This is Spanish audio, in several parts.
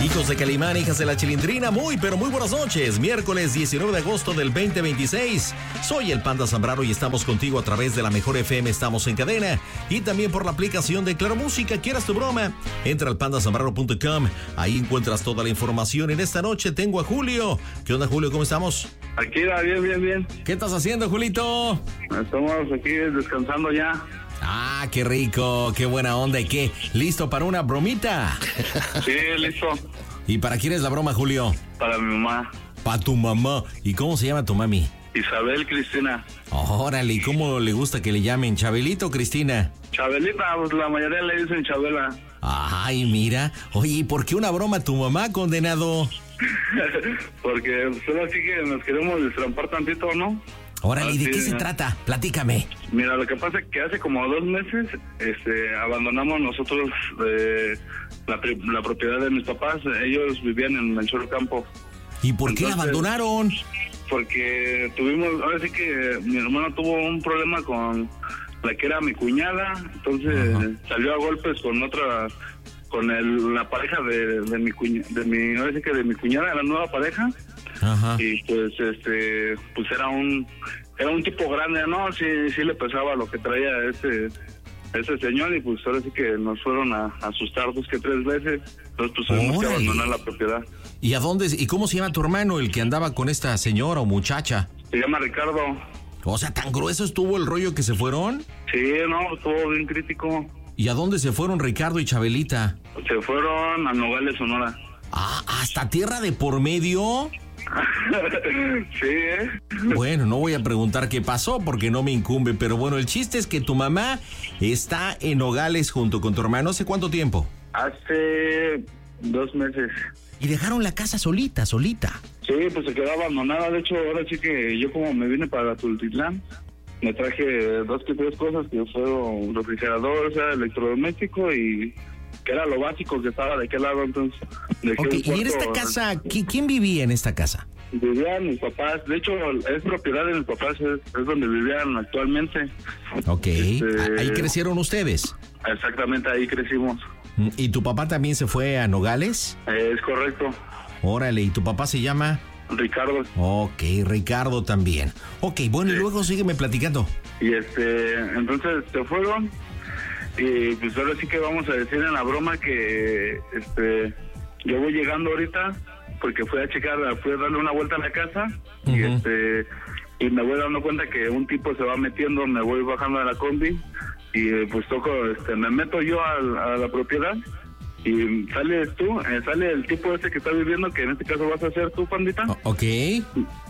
Hijos de Calimán, hijas de la Chilindrina, muy pero muy buenas noches. Miércoles 19 de agosto del 2026. Soy el Panda Zambrano y estamos contigo a través de la Mejor FM. Estamos en cadena y también por la aplicación de Claro Música. ¿Quieras tu broma? Entra al pandazambrano.com. Ahí encuentras toda la información. En esta noche tengo a Julio. ¿Qué onda, Julio? ¿Cómo estamos? Aquí, bien. ¿Qué estás haciendo, Julito? Estamos aquí descansando ya. Ah, qué rico, qué buena onda. ¿Y qué? ¿Listo para una bromita? Sí, listo. ¿Y para quién es la broma, Julio? Para mi mamá. Para tu mamá. ¿Y cómo se llama tu mami? Isabel Cristina. Órale, ¿y cómo le gusta que le llamen? ¿Chabelito o Cristina? Chabelita, pues la mayoría le dicen Chabela. Ay, mira. Oye, ¿y por qué una broma a tu mamá, condenado? Porque solo así que nos queremos destrampar tantito, ¿no? Órale, ¿y de qué se trata? Platícame. Mira, lo que pasa es que hace como 2 meses abandonamos nosotros la propiedad de mis papás. Ellos vivían en Melchor Ocampo. ¿Y por qué la abandonaron? Porque ahora sí que mi hermano tuvo un problema con la que era mi cuñada, entonces salió a golpes con la pareja de mi cuñada, la nueva pareja. Ajá. Y pues pues era un tipo grande, ¿no? Sí le pesaba lo que traía ese señor, y pues ahora sí que nos fueron a asustar 2 que 3 veces. Entonces pues tuvimos que abandonar la propiedad. ¿Y a dónde? ¿Y cómo se llama tu hermano, el que andaba con esta señora o muchacha? Se llama Ricardo. O sea, ¿tan grueso estuvo el rollo que se fueron? Sí, no, estuvo bien crítico. ¿Y a dónde se fueron Ricardo y Chabelita? Se fueron a Nogales, Sonora. Ah, ¿hasta tierra de por medio? Sí, Bueno, no voy a preguntar qué pasó porque no me incumbe, pero bueno, el chiste es que tu mamá está en Nogales junto con tu hermano. ¿Hace cuánto tiempo? Hace 2 meses. Y dejaron la casa solita. Sí, pues se quedó abandonada. De hecho, ahora sí que yo como me vine para Tultitlán, me traje 2 que 3 cosas que fueron refrigerador, o sea, electrodoméstico, y que era lo básico que estaba de aquel lado. Entonces y en esta casa, ¿quién vivía en esta casa? Vivían mis papás. De hecho, es propiedad de mis papás, es donde vivían actualmente. Ok, ¿ahí crecieron ustedes? Exactamente, ahí crecimos. ¿Y tu papá también se fue a Nogales? Es correcto. Órale, ¿y tu papá se llama? Ricardo. Ok, Ricardo también. Ok, bueno, sí. Y luego sígueme platicando. Y entonces se fueron, y pues ahora sí que vamos a decir en la broma que yo voy llegando ahorita porque fui a darle una vuelta a la casa. Y me voy dando cuenta que un tipo se va metiendo, me voy bajando de la combi y pues me meto yo a la propiedad, y sale el tipo que está viviendo, que en este caso vas a ser tú, pandita. Ok. Y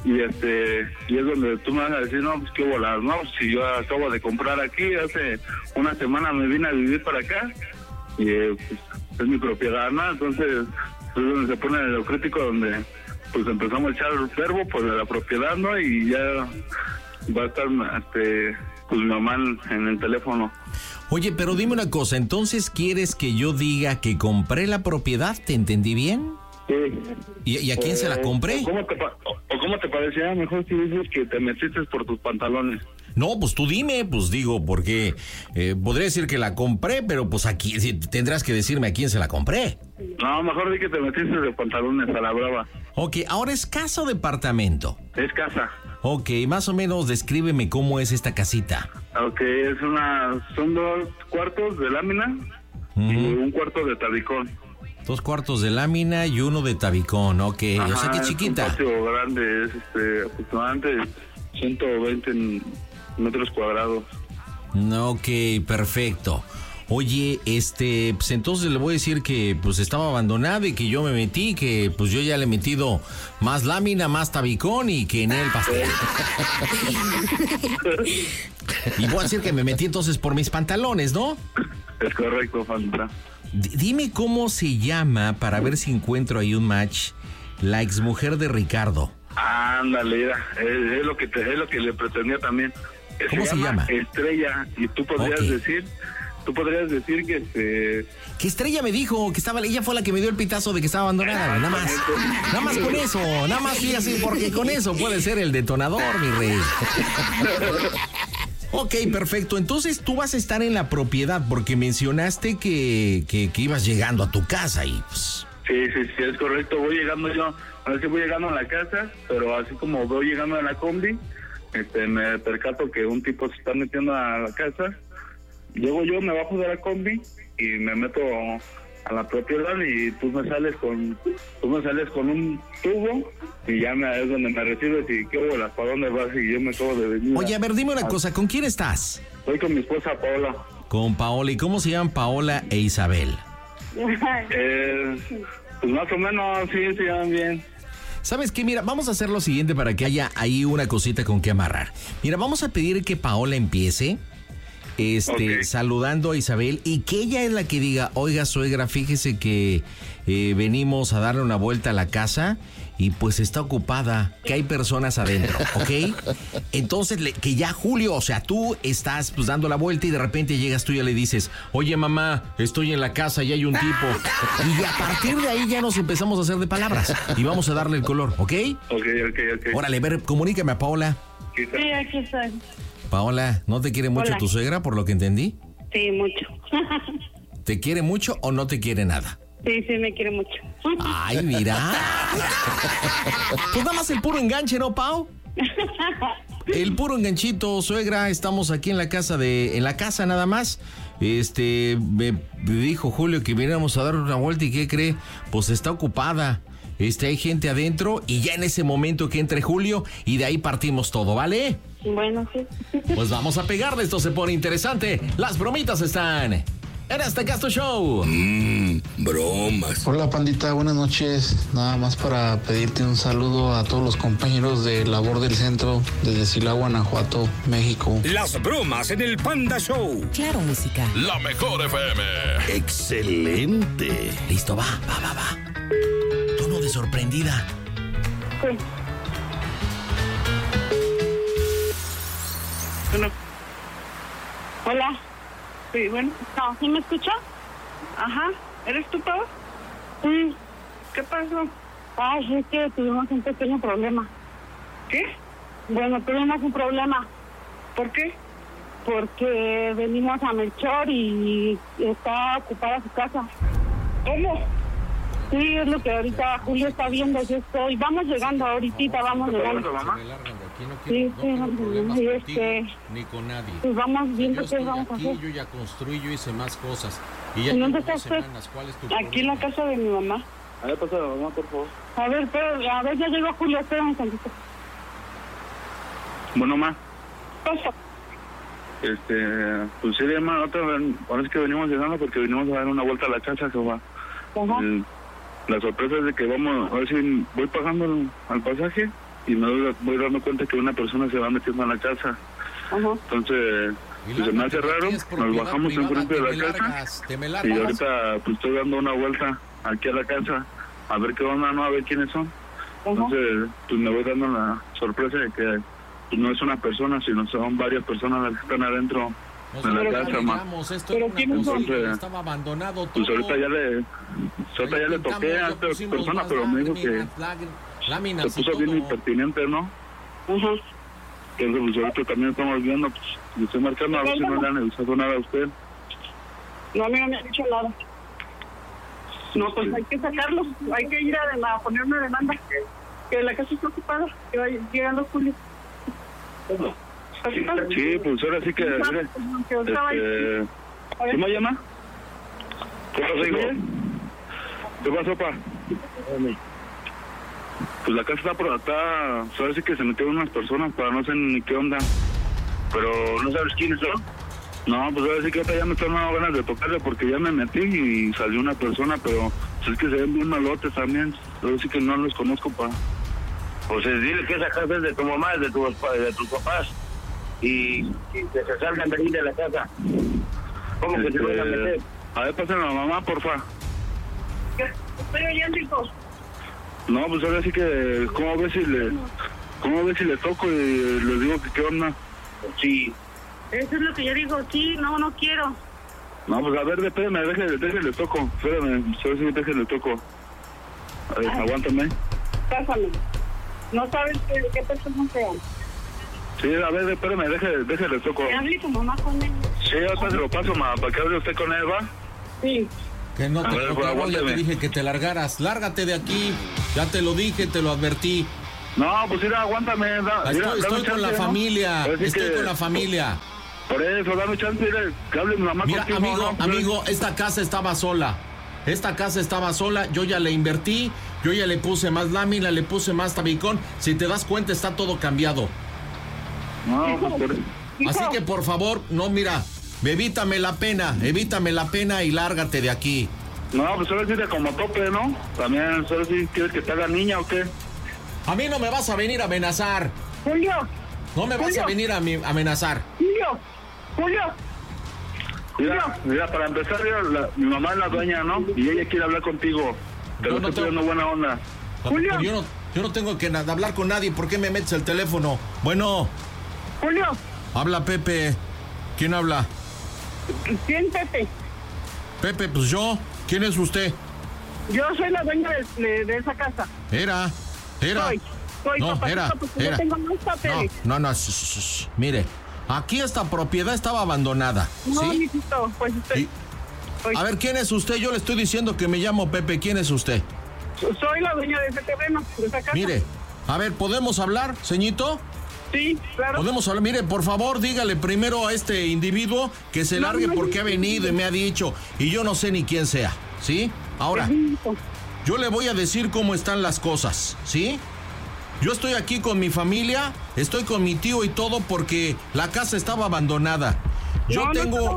es donde tú me vas a decir, no, pues qué volar, no, si yo acabo de comprar aquí, hace una semana me vine a vivir para acá, y pues es mi propiedad, ¿no? Entonces es donde se pone lo crítico, donde pues empezamos a echar verbo por la propiedad, ¿no? Y ya va a estar pues mi mamá en el teléfono. Oye, pero dime una cosa, ¿entonces quieres que yo diga que compré la propiedad? ¿Te entendí bien? Sí. ¿Y a quién se la compré? ¿Cómo te parecía mejor si dices que te metiste por tus pantalones? No, pues tú dime, pues digo, porque podría decir que la compré, pero pues aquí tendrás que decirme a quién se la compré. No, mejor di que te metiste de pantalones a la brava. Ok, ahora, ¿es casa o departamento? Es casa. Ok, más o menos descríbeme cómo es esta casita. Ok, son 2 cuartos de lámina y 1 cuarto de tabicón. 2 cuartos de lámina y 1 de tabicón, ok. Ajá, o sea que chiquita. Es un patio grande, es aproximadamente 120 metros cuadrados. Ok, perfecto. Oye, pues entonces le voy a decir que pues estaba abandonado y que yo me metí, que pues yo ya le he metido más lámina, más tabicón y que en el pastel. Y voy a decir que me metí entonces por mis pantalones, ¿no? Es correcto, Fanta. Dime cómo se llama para ver si encuentro ahí un match, la exmujer de Ricardo. Ándale, mira, es lo que le pretendía también. ¿Cómo se llama? Estrella, y tú podrías decir... Tú podrías decir que ¿Qué Estrella me dijo? Que ella fue la que me dio el pitazo de que estaba abandonada. Nada más con eso. Nada más fíjate, porque con eso puede ser el detonador, mi rey. Ok, perfecto. Entonces tú vas a estar en la propiedad porque mencionaste que ibas llegando a tu casa y pues Sí, es correcto. Voy llegando yo, a ver si voy llegando a la casa, pero así como voy llegando en la combi, me percato que un tipo se está metiendo a la casa. Llego yo, me bajo de la combi y me meto a la propiedad y tú me sales con un tubo y ya es donde me recibes y qué bolas, ¿para dónde vas? Y yo me acabo de venir. Oye, a ver, dime una cosa, ¿con quién estás? Estoy con mi esposa Paola. Con Paola, ¿y cómo se llaman Paola e Isabel? Pues más o menos, sí, se llaman bien. ¿Sabes qué? Mira, vamos a hacer lo siguiente para que haya ahí una cosita con que amarrar. Mira, vamos a pedir que Paola empiece Okay. saludando a Isabel y que ella es la que diga, oiga, suegra, fíjese que venimos a darle una vuelta a la casa y pues está ocupada, que hay personas adentro, ¿ok? Entonces, que ya Julio, o sea, tú estás pues dando la vuelta y de repente llegas tú y ya le dices, oye, mamá, estoy en la casa y hay un tipo. Y a partir de ahí ya nos empezamos a hacer de palabras y vamos a darle el color, ¿ok? Ok. Órale, a ver, comunícame a Paola. Sí, aquí estoy. Paola, ¿no te quiere mucho Hola. tu suegra, por lo que entendí? Sí, mucho. ¿Te quiere mucho o no te quiere nada? Sí, me quiere mucho. Ay, mira. Pues nada más el puro enganche, ¿no, Pau? El puro enganchito, suegra. Estamos aquí en la casa nada más. Me dijo Julio que viniéramos a dar una vuelta y ¿qué cree? Pues está ocupada. Hay gente adentro y ya en ese momento que entre Julio y de ahí partimos todo, ¿vale? Bueno, sí. Pues vamos a pegarle, esto se pone interesante. Las bromitas están en este Casto Show. Bromas. Hola pandita, buenas noches. Nada más para pedirte un saludo a todos los compañeros de labor del centro desde Silao, Guanajuato, México. Las bromas en el Panda Show. Claro, música. La mejor FM. Excelente. Listo, va. Tono de sorprendida. Sí. Bueno. Hola. Sí, bueno. No, ¿sí me escucha? Ajá. ¿Eres tú, Pau? Sí. ¿Qué pasó? Ay, es que tuvimos un pequeño problema. ¿Qué? Bueno, tuvimos un problema ¿Por qué? porque venimos a Melchor y está ocupada su casa. ¿Cómo? Sí, es lo que ahorita Julio está viendo. Yo estoy. Vamos llegando ahorita, vamos llegando. mamá? Sí, Ni con nadie. Pues vamos viendo Yo qué estoy vamos a aquí, hacer. yo ya construí, yo hice más cosas. Y ya ¿En dónde llevo está 2 usted? semanas. ¿Cuál es tu Aquí en la problema? casa de mi mamá. A ver, pasa mamá, por favor. A ver, ya llegó Julio, espérame un tantito. Bueno, ma. Pasa. Pues sí, hermano, ahora es que venimos llegando porque venimos a dar una vuelta a la casa, que va. Ajá. La sorpresa es de que vamos, a ver si voy pagando al pasaje y me voy dando cuenta que una persona se va metiendo a la casa. Ajá. Entonces, pues se me hace raro, nos bajamos enfrente de la casa y ahorita pues estoy dando una vuelta aquí a la casa a ver qué onda, no, a ver quiénes son. Entonces, pues me voy dando la sorpresa de que pues, no es una persona, sino son varias personas las que están adentro de la casa, ma. Pero ¿quiénes son? Estaba abandonado todo. Pues ahorita ya le toqué a esta persona, pero me dijo que se puso bien impertinente, ¿no? Ajá. Entonces, pues ahorita también estamos viendo, pues, le estoy marcando a ver si no le han avisado nada a usted. No, a mí no me ha dicho nada. No, pues hay que sacarlo. Hay que ir a poner una demanda. Que la casa está ocupada. Que vaya llegando Julio. Sí, pues ahora sí que... mire, ¿Cómo me llama? ¿Qué pasó, hijo? ¿Qué pasó, pa? Pues la casa está por acá, ahora sí que se metieron unas personas, para no sé ni qué onda. Pero no sabes quiénes son. No, pues ahora sí que ahorita ya me están dando ganas de tocarle porque ya me metí y salió una persona, pero pues es que se ven bien malotes también. Ahora sí que no los conozco, pa. Pues dile que esa casa es de tu mamá, de tus papás, y que se salgan de ahí de la casa. ¿Cómo que se van a meter? A ver, pásenme a la mamá, porfa. Estoy oyendo, hijo. No, pues ahora sí que, ¿cómo ves si le toco y les digo que qué onda? Sí. Eso es lo que yo digo. Sí, no quiero. No, pues a ver, espérame, déjale toco. Espérame, déjale toco. A ver, aguántame. Pásame. No sabes qué persona sean. Sí, a ver, espérame, déjale toco. Que hable tu mamá con él. Sí, ahorita se lo paso, ma, para que hable usted con él, ¿va? Sí. Que no te ver, preocupes, ya te aguántame. dije que te largaras. Lárgate de aquí. Ya te lo dije, te lo advertí. No, pues mira, aguántame. Estoy con la familia. Estoy con la familia. Por eso, dame chance, dile, que hable mi mamá Mira, contigo, ¿no? amigo, esta casa estaba sola. Yo ya le invertí, yo ya le puse más lámina, le puse más tabicón. Si te das cuenta, está todo cambiado. No, pues por eso. Así que por favor, no, mira, evítame la pena y lárgate de aquí. No, pues ahora sí de como tope, ¿no? También, ¿solo si quieres que te haga niña o qué? A mí no me vas a venir a amenazar. Julio, No me vas a venir a amenazar. Julio. Mira, para empezar, mi mamá es la dueña, ¿no? Y ella quiere hablar contigo. Te lo estoy pidiendo buena onda. Julio. Yo no tengo que hablar con nadie. ¿Por qué me metes el teléfono? Bueno, Julio, habla Pepe. ¿Quién habla? ¿quién, Pepe? Pepe, pues yo. ¿Quién es usted? Yo soy la dueña de esa casa. Era. Soy No, papacito, era. porque yo tengo más papeles. No. Mire, aquí esta propiedad estaba abandonada. No, ¿Sí? mijito, pues usted. A ver, ¿quién es usted? Yo le estoy diciendo que me llamo Pepe. ¿Quién es usted? Soy la dueña de ese terreno, de esa casa. Mire, a ver, ¿podemos hablar, señito? Sí, claro. Podemos hablar. Mire, por favor, dígale primero a este individuo que se largue porque ha venido y me ha dicho. Y yo no sé ni quién sea, ¿sí? Ahora, yo le voy a decir cómo están las cosas, ¿sí? Yo estoy aquí con mi familia, estoy con mi tío y todo porque la casa estaba abandonada. Yo tengo...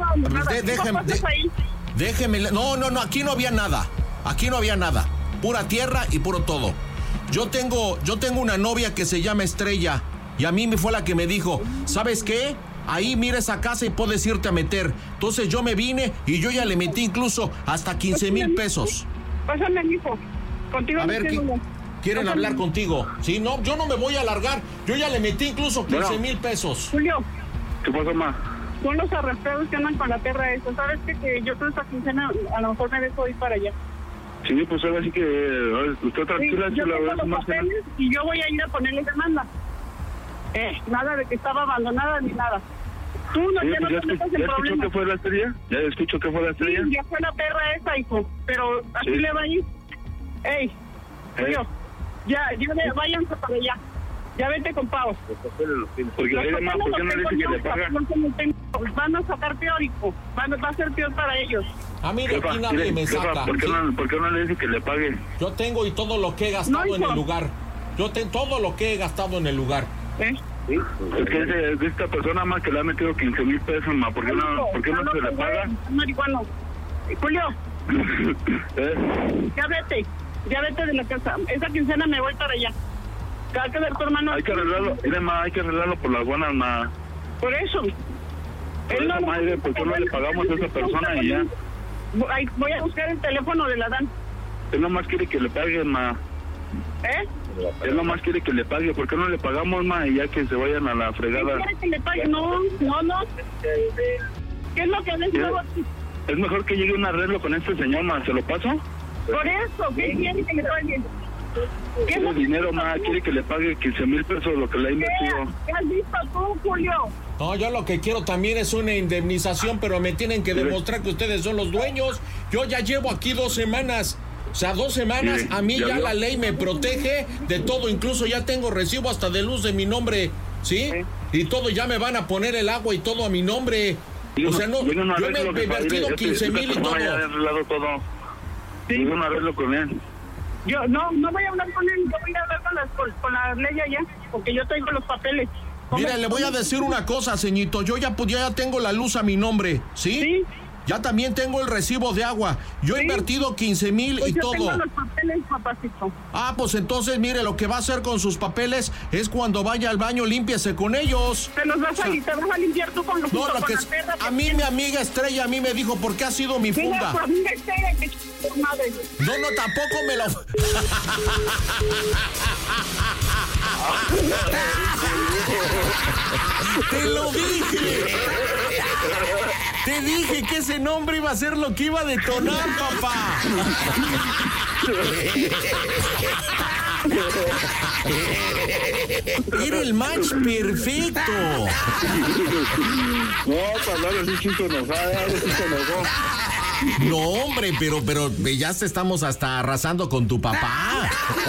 Déjeme... No, aquí no había nada. Aquí no había nada. Pura tierra y puro todo. Yo tengo una novia que se llama Estrella y a mí me fue la que me dijo, ¿sabes qué? Ahí mira esa casa y puedes irte a meter. Entonces yo me vine y yo ya le metí incluso hasta 15,000 pesos. Pásame, mijo. Contigo. A ver, ¿quieren hablar contigo? Sí, no, yo no me voy a alargar. Yo ya le metí incluso 15,000 pesos. Julio, ¿Qué pasa, ma? son los arrastrados que andan con la tierra esa. ¿Sabes qué? Que yo creo que esta quincena a lo mejor me dejo ir para allá. Sí, pues ahora sí que usted tranquila, Sí, si yo la tengo verdad los más que nada. papeles y yo voy a ir a ponerle demanda. Nada de que estaba abandonada ni nada. Tú no, Sí, ya no pues te metas en ¿ya escuchó problemas. qué fue la estrella? ¿Ya escuchó qué fue la Sí, estrella? ya fue la perra esa, hijo. Pero así Sí. le va a ir. Ey, Julio, ya váyanse para allá. Ya vete con Pau. Porque oiga, ma, ¿por qué no le dice que le paga? Van a sacar peor, hijo. Va a ser peor para ellos. A mí de Jefa, aquí nadie mire, me jefa, saca. ¿por qué ¿sí? no le dice que le pague? Yo tengo y todo lo que he gastado No, en hijo. el lugar. Todo lo que he gastado en el lugar. Sí. Es que de esta persona más que le ha metido 15,000 pesos, ma, ¿por qué no se le paga? Marihuano. Julio, ¿Eh? ya vete de la casa. Esa quincena me voy para allá. ¿Qué va a quedar tu hermano? Hay que arreglarlo, mire, ma, hay que arreglarlo por las buenas, ma. Por eso. Por eso, madre, ¿por qué no le pagamos a esa persona y ya? Voy a buscar el teléfono de la Dan. Él nomás quiere que le pague, ma. Él nomás quiere que le pague. ¿Por qué no le pagamos, ma? Y ya que se vayan a la fregada. ¿Qué quiere que le pague? No. ¿Qué es lo que les digo? Es mejor que llegue un arreglo con este señor, ma. ¿Se lo paso? Por eso, ¿qué quiere que le pague? ¿Qué es Quiere lo que dinero, ma. Quiere que le pague 15,000 pesos lo que le ha invertido. ¿Qué has visto tú, Julio? No, yo lo que quiero también es una indemnización, pero me tienen que demostrar que ustedes son los dueños. Yo ya llevo aquí 2 semanas. O sea, 2 semanas, Sí, a mí ya ya vio. la ley me protege de todo, incluso ya tengo recibo hasta de luz de mi nombre, ¿sí? Y todo, ya me van a poner el agua y todo a mi nombre. O sea, no, yo me he invertido 15,000 y todo. Ya he arreglado todo. Sí. Llegué un arreglo con él. Yo no voy a hablar con él, yo voy a hablar con la ley allá, porque yo tengo los papeles. Mira, le voy a decir una cosa, señito. Yo ya tengo la luz a mi nombre, ¿sí? Sí. Ya también tengo el recibo de agua. Yo he invertido 15,000 Pues y yo todo. tengo los papeles, papacito. Ah, pues entonces, mire, lo que va a hacer con sus papeles es cuando vaya al baño, límpiese con ellos. Te los vas a limpiar tú con los No, lo con que la es, perra a mí mi amiga Estrella a mí me dijo porque ha sido mi Mira, funda. tu amiga Estrella, que tu madre. No, tampoco me lo. Te lo dije. Te dije que ese nombre iba a ser lo que iba a detonar, papá. Era el match perfecto. No, para hablar así, chico enojada, sí se enojó. No, hombre, pero ya estamos hasta arrasando con tu papá.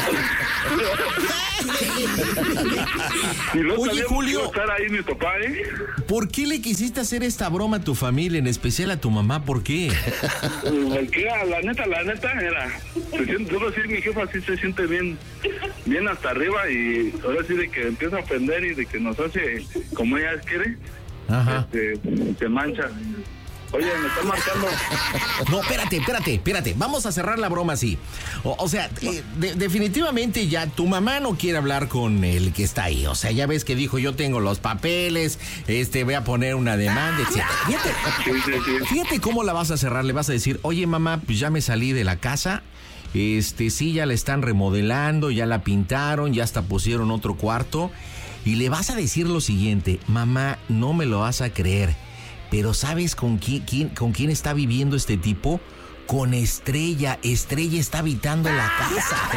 Oye, Julio, estar ahí mi papá, ¿por qué le quisiste hacer esta broma a tu familia, en especial a tu mamá? ¿Por qué? Porque la neta era, solo sí, mi jefa sí se siente bien hasta arriba, y ahora sí de que empieza a ofender y de que nos hace como ella quiere. Ajá. Se mancha. Oye, me está marcando. No, espérate. Vamos a cerrar la broma así. O sea, definitivamente ya tu mamá no quiere hablar con el que está ahí. O sea, ya ves que dijo, yo tengo los papeles, voy a poner una demanda, etc. Fíjate cómo la vas a cerrar. Le vas a decir, oye, mamá, pues ya me salí de la casa. Sí, ya la están remodelando, ya la pintaron, ya hasta pusieron otro cuarto. Y le vas a decir lo siguiente, mamá, no me lo vas a creer, pero ¿sabes con quién está viviendo este tipo? Con Estrella. Estrella está habitando la casa.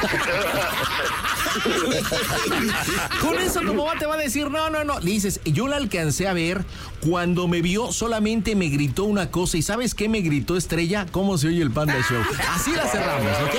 Con eso tu mamá te va a decir, no. Le dices, yo la alcancé a ver, cuando me vio solamente me gritó una cosa, ¿y sabes qué me gritó Estrella? ¿Cómo se oye el Panda Show? Así la cerramos, ¿ok?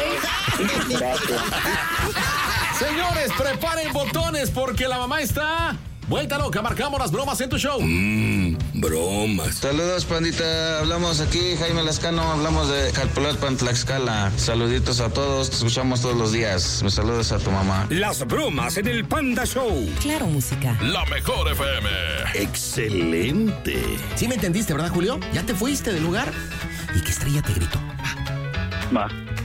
Señores, preparen botones porque la mamá está vuelta loca. Marcamos las bromas en tu show. Bromas. Saludos, pandita. Hablamos aquí, Jaime Lascano. Hablamos de Calpulalpan, Tlaxcala. Saluditos a todos. Te escuchamos todos los días. Me saludas a tu mamá. Las bromas en el Panda Show. Claro, música. La mejor FM. Excelente. ¿Sí me entendiste, verdad, Julio? ¿Ya te fuiste del lugar? Y que Estrella te gritó. Va.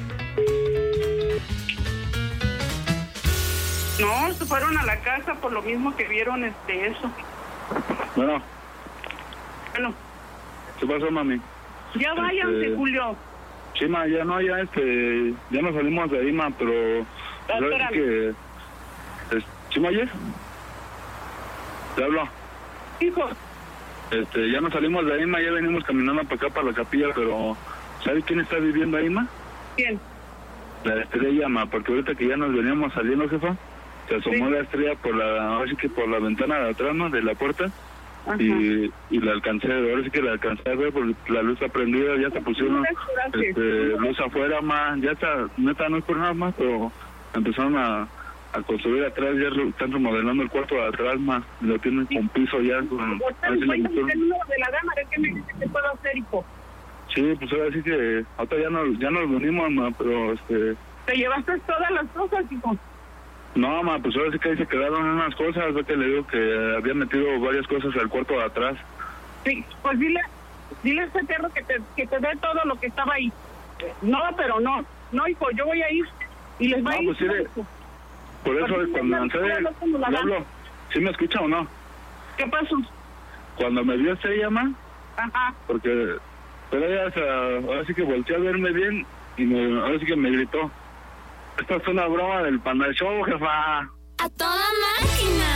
No, se fueron a la casa por lo mismo que vieron eso. Bueno, Bueno, ¿qué pasó, mami? ya váyanse, Julio. Sí, ma, ya nos salimos de ahí, ma, pero... Espérame. que... ¿Sí me oyes? ¿Te hablo? Hijo, Ya nos salimos de ahí, ma, ya venimos caminando para acá, para la capilla, pero... ¿Sabes quién está viviendo ahí, ma? ¿quién? La Estrella, ma, porque ahorita que ya nos veníamos saliendo, jefa, se asomó Sí. la Estrella por la ventana de atrás, ¿no? De la puerta. Ajá. Y la alcancé, ahora sí que la alcancé a ver porque la luz está prendida, ya se pusieron luz afuera, ma, ya está, neta no es por nada más, pero empezaron a construir atrás, ya están remodelando el cuarto de atrás, ma, lo tienen con piso ya. Ahorita voy a el número de la dama, a ver qué puedo hacer, hijo. Sí, pues ahora sí que, ahorita ya nos venimos, ma, pero Te llevaste todas las cosas, hijo. no, ma, pues ahora sí que ahí se quedaron unas cosas, ve que le digo que había metido varias cosas al cuarto de atrás. Sí, pues dile a ese perro que te dé todo lo que estaba ahí. No, pero no, hijo, yo voy a ir y les voy a ir. Pues sí, por eso Porque cuando lancé, ¿le hablo? ¿Sí me escucha o no? ¿Qué pasó? Cuando me vio Estrella, ma, Ajá. porque... Pero ella, ahora sí que volteó a verme bien y ahora sí que me gritó. Esta es una broma del Panda Show, jefa. A toda máquina.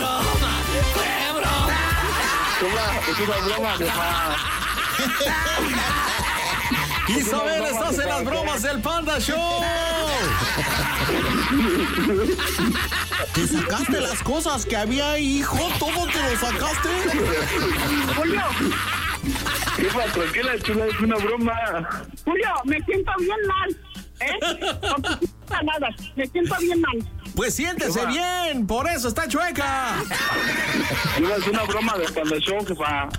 Es una broma, jefa. Isabel, estás en las bromas del Panda Show. ¿Te sacaste las cosas que había ahí, hijo? ¿Todo te lo sacaste? Julio, Jefa, tranquila, chula, es una broma. Julio, me siento bien mal. No pasa nada, me siento bien mal. Pues siéntese bien, por eso está chueca. Chula, es una broma del Panda Show, jefa.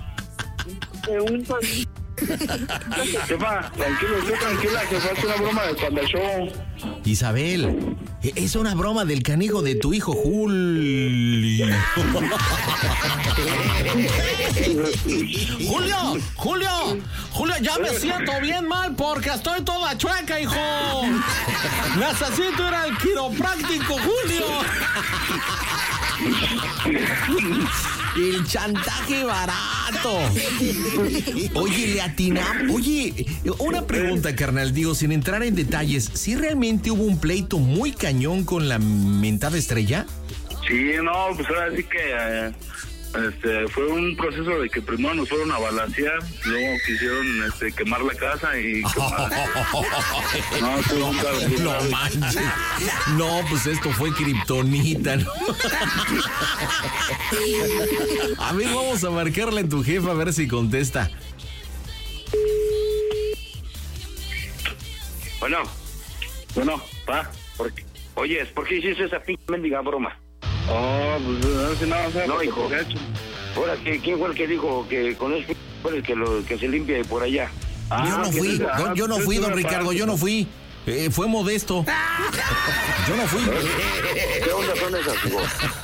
Jefa, tranquila, estoy tranquila, jefa, es una broma del Panda Show. Isabel, es una broma del canijo de tu hijo Julio. Julio, ya me siento bien mal porque estoy toda chueca, hijo. Necesito ir al quiropráctico, Julio. El chantaje barato. Oye, le atinamos. Oye, una pregunta, carnal. Digo, sin entrar en detalles, ¿sí realmente hubo un pleito muy cañón con la mentada Estrella? Sí, no, pues ahora sí que fue un proceso de que primero nos fueron a balacear, luego quisieron quemar la casa y No manches. No, pues esto fue kriptonita, ¿no? A ver, vamos a marcarle a tu jefa a ver si contesta. Bueno, pa. oye, ¿por qué hiciste esa pinche mendiga broma? Oh, pues a ver si no, o sea, No, porque hijo. borracho. Ahora, ¿quién fue el que dijo que con eso fue el que se limpia de por allá? Yo no fui, yo no fui, don Ricardo, yo no fui. Fue Modesto. Yo no fui. ¿Qué onda son esas, hijo?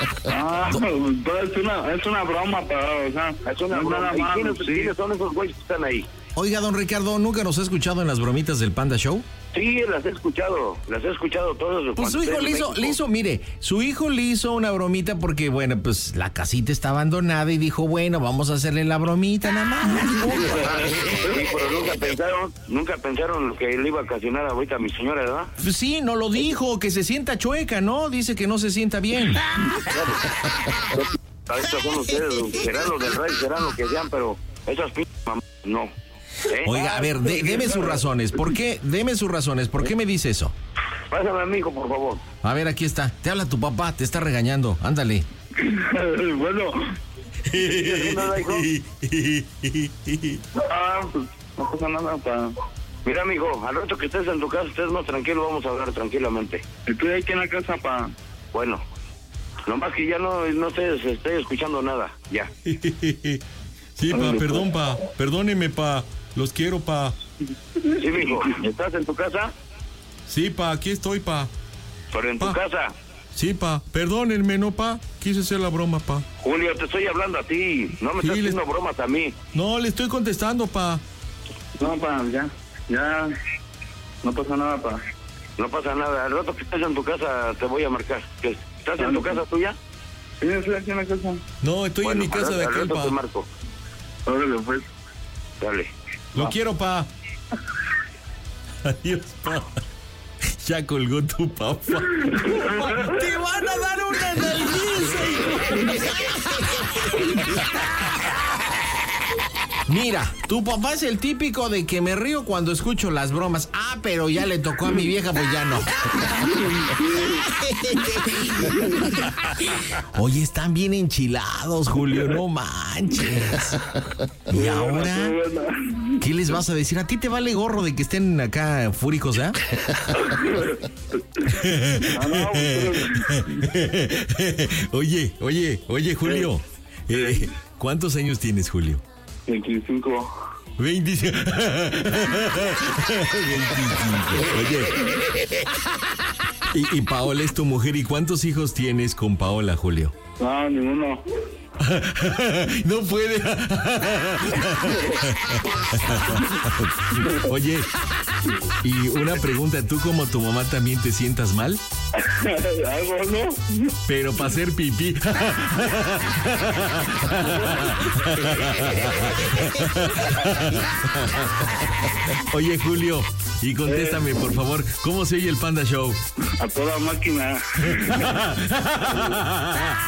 Es una broma, pero, o sea, Es una no es broma. nada ¿Y malo, quiénes son esos güeyes que están ahí? Oiga, don Ricardo, ¿nunca nos ha escuchado en las bromitas del Panda Show? Sí, las he escuchado todos. Pues su hijo le hizo, mire, su hijo le hizo una bromita porque, bueno, pues la casita está abandonada y dijo, bueno, vamos a hacerle la bromita nada más. Sí, pero nunca pensaron lo que le iba a ocasionar ahorita a mi señora, ¿verdad? Pues sí, no lo dijo, que se sienta chueca, ¿no? Dice que no se sienta bien. Estos son ustedes, serán los del rey, serán lo que sean, pero esas p*** no. ¿Eh? Oiga, a ver, deme sus razones. ¿Por qué? Deme sus razones. ¿Por qué me dice eso? Pásame a mi hijo, por favor. A ver, aquí está. Te habla tu papá, te está regañando. Ándale. Bueno. ¿Nada, hijo? Pues no pasa nada, pa. Mira, mijo, al rato que estés en tu casa, estés más tranquilo, vamos a hablar tranquilamente. Estoy aquí en la casa, pa. Bueno, nomás que ya no estoy escuchando nada, ya. Sí, pa, perdón, pa. Perdóneme, pa. Los quiero, pa. Sí, mijo, ¿estás en tu casa? Sí, pa, aquí estoy, pa. Pero en tu Pa. casa. Sí, pa. Perdónenme, ¿no, pa? Quise hacer la broma, pa. Julio, te estoy hablando a ti, no me Sí, estás les- haciendo bromas a mí. No, le estoy contestando, pa. No, pa, ya. No pasa nada, pa. No pasa nada, al rato que estés en tu casa te voy a marcar. ¿Qué? ¿Estás en tu casa tuya? Sí, estoy aquí en la casa. No, estoy en mi casa de al aquel, rato te pa. marco. Órale, pues. Dale. Lo quiero, pa. Adiós, pa. Ya colgó tu papá. ¡Te van a dar una nalguiza! Mira, tu papá es el típico de que me río cuando escucho las bromas. Ah, pero ya le tocó a mi vieja, pues ya no. Oye, están bien enchilados, Julio, no manches. ¿Y ahora? ¿Qué les vas a decir? ¿A ti te vale gorro de que estén acá fúricos, ya? Oye, Julio. ¿Cuántos años tienes, Julio? 25. 25. 25. Oye. Y Paola es tu mujer. ¿Y cuántos hijos tienes con Paola, Julio? No, ninguno. No puede. Oye, y una pregunta, ¿tú como tu mamá también te sientas mal? Algo, ¿no? Pero para hacer pipí. Oye, Julio, y contéstame, por favor, ¿cómo se oye el Panda Show? A toda máquina.